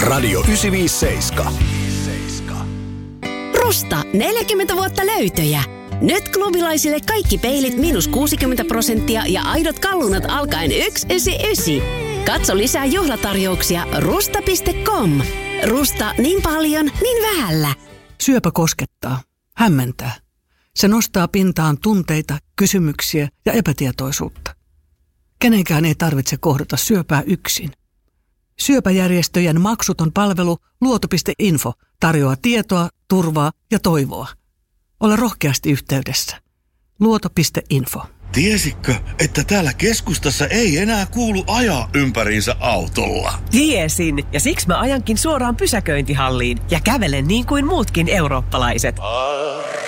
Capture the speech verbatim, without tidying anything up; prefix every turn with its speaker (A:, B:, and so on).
A: Radio yhdeksänsataaviisikymmentäseitsemän.
B: Rusta, neljäkymmentä vuotta löytöjä. Nyt klubilaisille kaikki peilit miinus kuusikymmentä prosenttia ja aidot kallunat alkaen yksi yhdeksänkymmentäyhdeksän. Katso lisää juhlatarjouksia rusta piste com. Rusta, niin paljon, niin vähällä.
C: Syöpä koskettaa, hämmentää. Se nostaa pintaan tunteita, kysymyksiä ja epätietoisuutta. Kenenkään ei tarvitse kohdata syöpää yksin. Syöpäjärjestöjen maksuton palvelu luoto piste info tarjoaa tietoa, turvaa ja toivoa. Ole rohkeasti yhteydessä. luoto piste info.
D: Tiesitkö, että täällä keskustassa ei enää kuulu ajaa ympäriinsä autolla?
E: Tiesin, ja siksi mä ajankin suoraan pysäköintihalliin ja kävelen niin kuin muutkin eurooppalaiset.